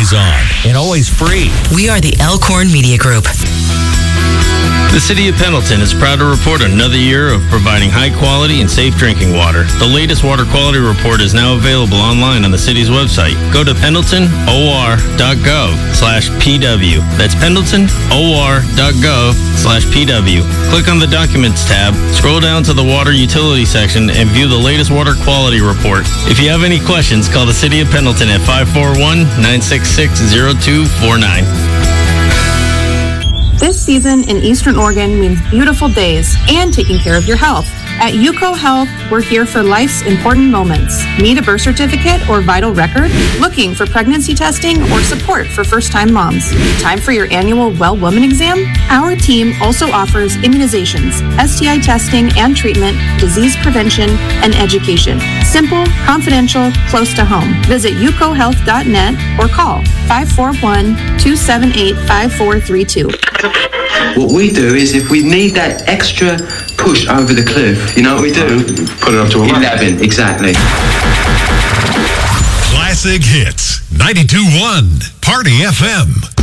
always on and always free. We are the Elkhorn Media Group. The City of Pendleton is proud to report another year of providing high quality and safe drinking water. The latest water quality report is now available online on the city's website. Go to pendletonor.gov/PW. That's pendletonor.gov/PW. Click on the Documents tab, scroll down to the Water Utility section, and view the latest water quality report. If you have any questions, call the City of Pendleton at 541-966-0249. This season in Eastern Oregon means beautiful days and taking care of your health. At UCO Health, we're here for life's important moments. Need a birth certificate or vital record? Looking for pregnancy testing or support for first-time moms? Time for your annual Well Woman exam? Our team also offers immunizations, STI testing and treatment, disease prevention, and education. Simple, confidential, close to home. Visit ucohealth.net or call 541-278-5432. What we do is if we need that extra push over the cliff, you know what we do? Put it up to 11, exactly. Classic Hits, 92.1 Party FM.